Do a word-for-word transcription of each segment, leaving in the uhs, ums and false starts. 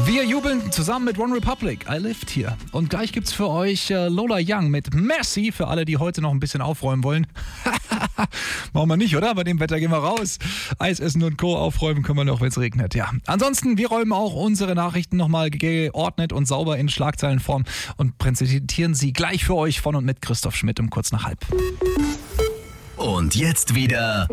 Wir jubeln zusammen mit One Republic, I Lived Here. Und gleich gibt's für euch äh, Lola Young mit Messi, für alle, die heute noch ein bisschen aufräumen wollen. Machen wir nicht, oder? Bei dem Wetter gehen wir raus. Eis essen und Co. aufräumen können wir noch, wenn es regnet. Ja. Ansonsten, wir räumen auch unsere Nachrichten nochmal geordnet und sauber in Schlagzeilenform und präsentieren sie gleich für euch von und mit Christoph Schmidt um kurz nach halb. Und jetzt wieder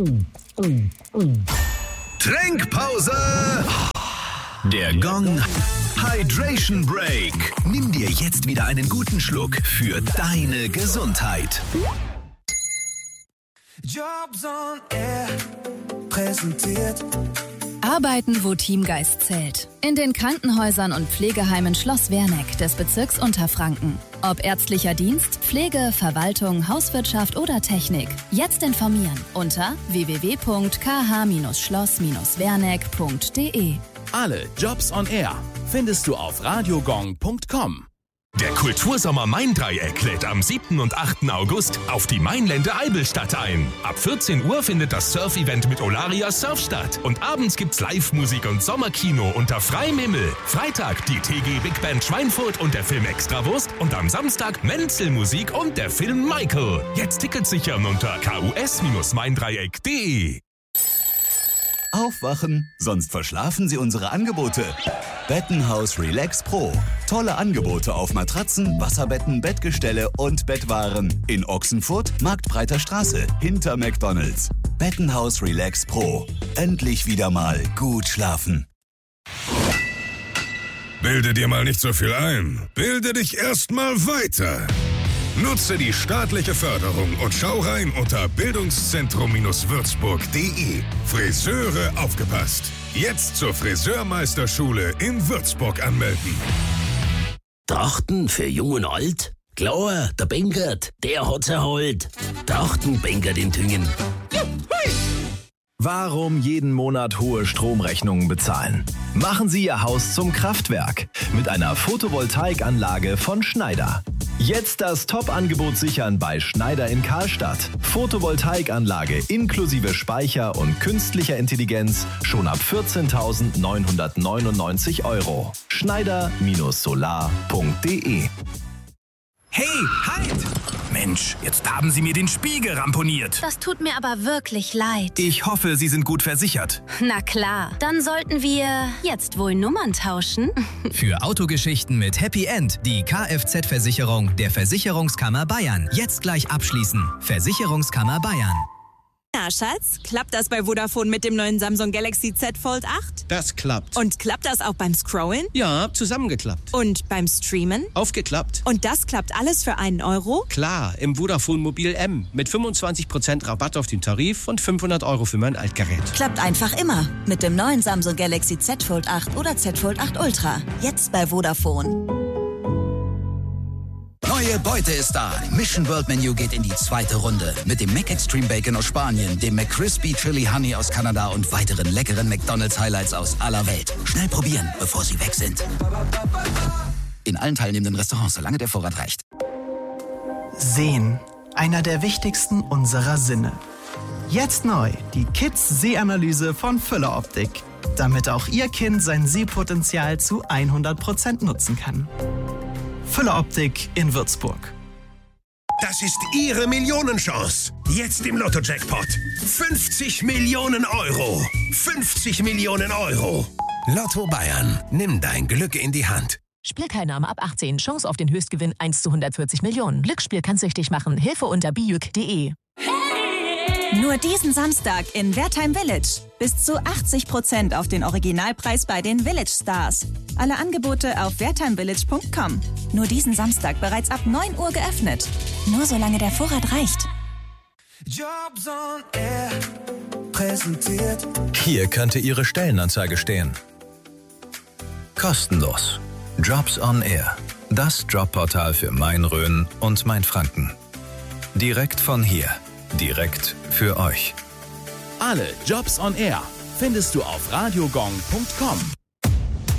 Trinkpause. Der Gong Hydration Break. Nimm dir jetzt wieder einen guten Schluck für deine Gesundheit. Jobs on Air präsentiert. Arbeiten, wo Teamgeist zählt. In den Krankenhäusern und Pflegeheimen Schloss Werneck des Bezirks Unterfranken. Ob ärztlicher Dienst, Pflege, Verwaltung, Hauswirtschaft oder Technik. Jetzt informieren unter w w w punkt k h schloss werneck punkt d e. Alle Jobs on Air findest du auf radiogong punkt com. Der Kultursommer Main-Dreieck lädt am siebten und achten August auf die Mainlände Eibelstadt ein. Ab vierzehn Uhr findet das Surf-Event mit Olaria Surf statt. Und abends gibt's Live-Musik und Sommerkino unter freiem Himmel. Freitag die T G Big Band Schweinfurt und der Film Extrawurst. Und am Samstag Menzel-Musik und der Film Michael. Jetzt Tickets sichern unter k u s Main-Dreieck punkt d e. Aufwachen, sonst verschlafen Sie unsere Angebote. Bettenhaus Relax Pro. Tolle Angebote auf Matratzen, Wasserbetten, Bettgestelle und Bettwaren. In Ochsenfurt, Marktbreiter Straße, hinter McDonald's. Bettenhaus Relax Pro. Endlich wieder mal gut schlafen. Bilde dir mal nicht so viel ein. Bilde dich erst mal weiter. Nutze die staatliche Förderung und schau rein unter bildungszentrum würzburg punkt d e. Friseure aufgepasst. Jetzt zur Friseurmeisterschule in Würzburg anmelden. Trachten für Jung und Alt? Klar, der Bengert, der hat's erholt. Trachten Bengert in Tüngen. Warum jeden Monat hohe Stromrechnungen bezahlen? Machen Sie Ihr Haus zum Kraftwerk mit einer Photovoltaikanlage von Schneider. Jetzt das Top-Angebot sichern bei Schneider in Karlstadt. Photovoltaikanlage inklusive Speicher und künstlicher Intelligenz schon ab vierzehntausendneunhundertneunundneunzig Euro. Schneider Solar punkt d e. Hey, halt! Mensch, jetzt haben Sie mir den Spiegel ramponiert. Das tut mir aber wirklich leid. Ich hoffe, Sie sind gut versichert. Na klar, dann sollten wir jetzt wohl Nummern tauschen. Für Autogeschichten mit Happy End die Kfz-Versicherung der Versicherungskammer Bayern. Jetzt gleich abschließen. Versicherungskammer Bayern. Na, Schatz, klappt das bei Vodafone mit dem neuen Samsung Galaxy Z Fold acht? Das klappt. Und klappt das auch beim Scrollen? Ja, zusammengeklappt. Und beim Streamen? Aufgeklappt. Und das klappt alles für einen Euro? Klar, im Vodafone Mobil M. Mit fünfundzwanzig Prozent Rabatt auf den Tarif und fünfhundert Euro für mein Altgerät. Klappt einfach immer. Mit dem neuen Samsung Galaxy Z Fold acht oder Z Fold acht Ultra. Jetzt bei Vodafone. Neue Beute ist da. Mission World Menu geht in die zweite Runde. Mit dem Mac Extreme Bacon aus Spanien, dem McCrispy Chili Honey aus Kanada und weiteren leckeren McDonald's Highlights aus aller Welt. Schnell probieren, bevor sie weg sind. In allen teilnehmenden Restaurants, solange der Vorrat reicht. Sehen. Einer der wichtigsten unserer Sinne. Jetzt neu, die Kids-Sehanalyse von Füller Optik. Damit auch Ihr Kind sein Sehpotenzial zu hundert Prozent nutzen kann. Füller Optik in Würzburg. Das ist Ihre Millionenchance. Jetzt im Lotto-Jackpot. fünfzig Millionen Euro. fünfzig Millionen Euro. Lotto Bayern. Nimm dein Glück in die Hand. Spielteilnahme ab achtzehn. Chance auf den Höchstgewinn eins zu hundertvierzig Millionen. Glücksspiel kann süchtig machen. Hilfe unter bijuk punkt d e. Nur diesen Samstag in Wertheim Village. Bis zu achtzig Prozent auf den Originalpreis bei den Village Stars. Alle Angebote auf wertheim village punkt com. Nur diesen Samstag bereits ab neun Uhr geöffnet. Nur solange der Vorrat reicht. Jobs on Air präsentiert. Hier könnte Ihre Stellenanzeige stehen. Kostenlos. Jobs on Air. Das Jobportal für Main-Rhön und Main-Franken. Direkt von hier. Direkt für euch. Alle Jobs on Air findest du auf radiogong punkt com.